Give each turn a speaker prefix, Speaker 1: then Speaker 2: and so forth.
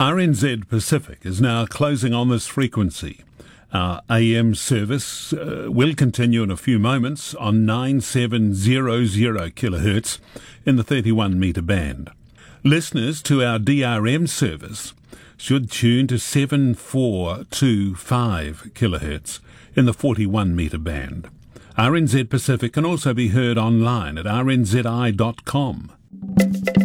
Speaker 1: RNZ Pacific is now closing on this frequency. Our AM service will continue in a few moments on 9700 kilohertz in the 31 metre band. Listeners to our DRM service should tune to 7425 kilohertz in the 41 metre band. RNZ Pacific can also be heard online at rnzi.com.